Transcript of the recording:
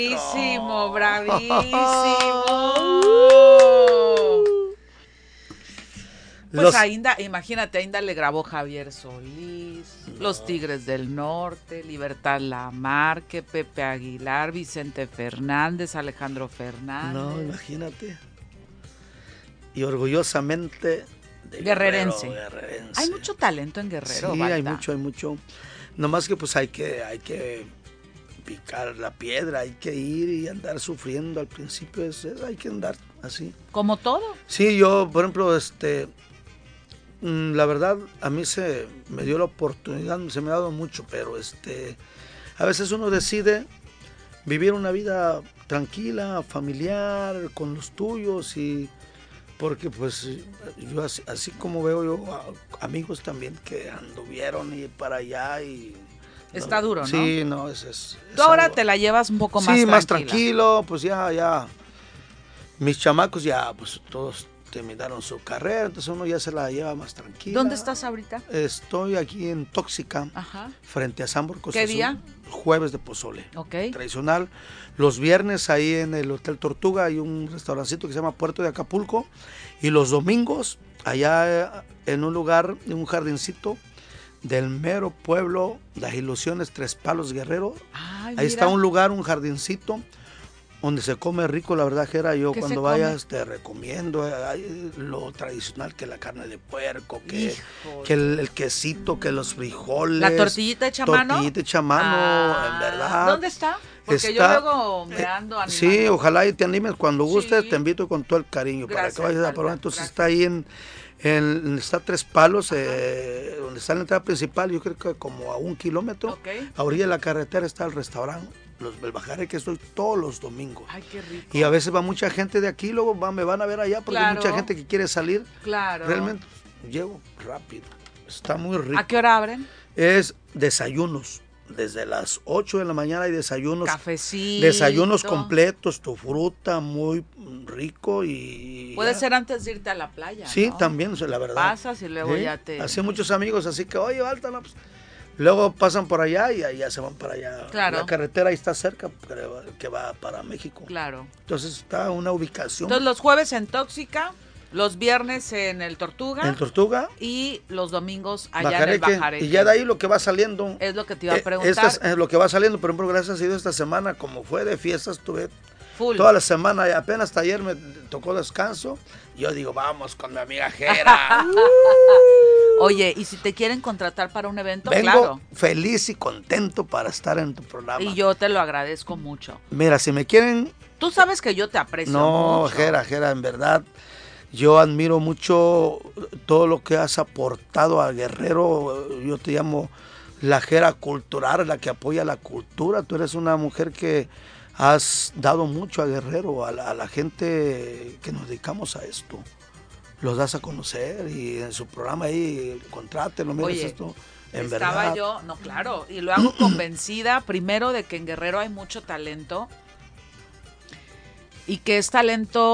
Bravísimo, bravísimo. Pues imagínate, ainda le grabó Javier Solís, Los Tigres del Norte, Libertad Lamarque, Pepe Aguilar, Vicente Fernández, Alejandro Fernández. No, imagínate. Y orgullosamente de guerrerense. Guerrerense. Hay mucho talento en Guerrero, Sí, Balta. hay mucho. Nomás que pues hay que picar la piedra, hay que ir y andar sufriendo al principio, hay que andar así. Como todo. Sí, yo, por ejemplo, la verdad, a mí se me dio la oportunidad, se me ha dado mucho, pero a veces uno decide vivir una vida tranquila, familiar, con los tuyos, y porque pues yo así como veo yo amigos también que anduvieron y para allá y... Está duro, ¿no? Sí, no, es Tú ahora algo... te la llevas un poco más tranquila. Sí, más tranquilo, pues ya. Mis chamacos ya, pues todos terminaron su carrera, entonces uno ya se la lleva más tranquila. ¿Dónde estás ahorita? Estoy aquí en Tóxica, frente a Sambor Costa ¿Qué Azul, día? Jueves de pozole. Ok. Tradicional. Los viernes ahí en el Hotel Tortuga hay un restaurancito que se llama Puerto de Acapulco. Y los domingos allá en un lugar, en un jardincito del mero pueblo, Las Ilusiones, Tres Palos, Guerrero. Ay, ahí está un lugar, un jardincito, donde se come rico, la verdad, Jera. Yo cuando vayas te recomiendo lo tradicional, que la carne de puerco, que el quesito, que los frijoles. ¿La tortillita hecha a mano? Tortillita hecha a mano, en verdad. ¿Dónde está? Porque yo luego me ando animando. Sí, ojalá y te animes cuando gustes, te invito con todo el cariño. Gracias, para que vayas a probar. Entonces está ahí está Tres Palos, donde está la entrada principal, yo creo que como a 1 kilómetro. A orilla de la carretera está el restaurante, el Bajaré, que estoy todos los domingos. Ay, qué rico. Y a veces va mucha gente de aquí, luego me van a ver allá, porque hay mucha gente que quiere salir. Claro. Realmente llego rápido, está muy rico. ¿A qué hora abren? Es desayunos. Desde las 8 de la mañana hay desayunos. Cafecito. Desayunos completos, tu fruta, muy rico y... Puede ser antes de irte a la playa, sí, ¿no? También, la verdad. Pasas y luego ya te... Así muchos amigos, así que, oye, Balta, no, pues... Luego pasan por allá y allá se van para allá. Claro. La carretera ahí está cerca, que va para México. Claro. Entonces está una ubicación. Entonces los jueves en Tóxica, los viernes en el Tortuga. En Tortuga. Y los domingos allá en el Bajareque. Y ya de ahí lo que va saliendo. Es lo que te iba a preguntar. Es lo que va saliendo, por ejemplo, gracias a Dios esta semana, como fue de fiestas, tuve full. Toda la semana, y apenas hasta ayer me tocó descanso. Yo digo, vamos con mi amiga Jera. Oye, ¿y si te quieren contratar para un evento? Vengo claro. Feliz y contento para estar en tu programa. Y yo te lo agradezco mucho. Mira, si me quieren... Tú sabes que yo te aprecio mucho. No, Jera, en verdad, yo admiro mucho todo lo que has aportado a Guerrero. Yo te llamo la Jera cultural, la que apoya la cultura. Tú eres una mujer que has dado mucho a Guerrero, a la gente que nos dedicamos a esto. Los das a conocer y en su programa ahí, contrátelo, mira esto. Estaba yo, no, claro, y lo hago convencida, primero, de que en Guerrero hay mucho talento y que es talento